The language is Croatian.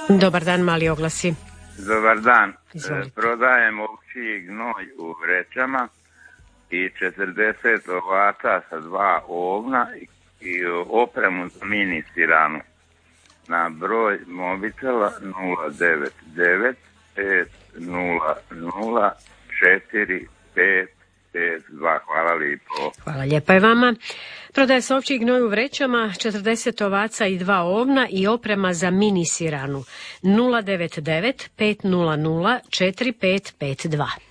Dobar dan, mali oglasi. Dobar dan. Izvolite. Prodajem ovčji gnoj u vrećama i 40 ovaca sa 2 ovna i opremu za mini siranu. Na broj mobitela 099 500 4552. Hvala lijepo. Hvala lijepa i vama. Prodaje se ovčji gnoj u vrećama, 40 ovaca i 2 ovna i oprema za mini siranu. 099 500 4552.